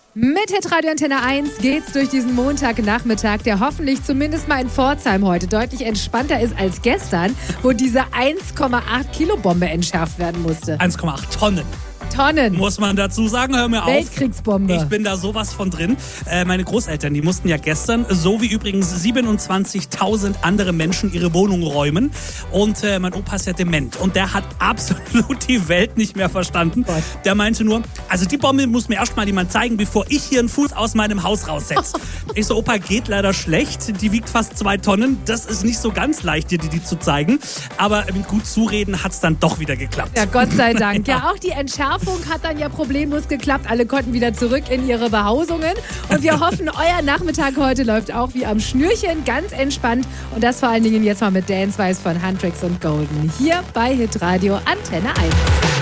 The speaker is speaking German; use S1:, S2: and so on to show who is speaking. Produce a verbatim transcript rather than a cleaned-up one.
S1: Mit Hitradio Antenne eins geht's durch diesen Montagnachmittag, der hoffentlich zumindest mal in Pforzheim heute deutlich entspannter ist als gestern, wo diese eins Komma acht Kilo Bombe entschärft werden musste.
S2: eins Komma acht Tonnen.
S1: Tonnen.
S2: Muss man dazu sagen, hör mir auf.
S1: Weltkriegsbombe.
S2: Ich bin da sowas von drin. Äh, meine Großeltern, die mussten ja gestern, so wie übrigens siebenundzwanzigtausend andere Menschen, ihre Wohnung räumen. Und äh, mein Opa ist ja dement. Und der hat absolut die Welt nicht mehr verstanden.
S1: Gott.
S2: Der meinte nur, also die Bombe muss mir erst mal jemand zeigen, bevor ich hier einen Fuß aus meinem Haus raussetze. Ich so, Opa, geht leider schlecht. Die wiegt fast zwei Tonnen. Das ist nicht so ganz leicht, dir die, die zu zeigen. Aber mit gut Zureden hat es dann doch wieder geklappt.
S1: Ja, Gott sei Dank. Ja, auch die Entschärfung hat dann ja problemlos geklappt. Alle konnten wieder zurück in ihre Behausungen. Und wir hoffen, euer Nachmittag heute läuft auch wie am Schnürchen, ganz entspannt. Und das vor allen Dingen jetzt mal mit Dance Weiß von Huntrix und Golden. Hier bei Hitradio Antenne eins.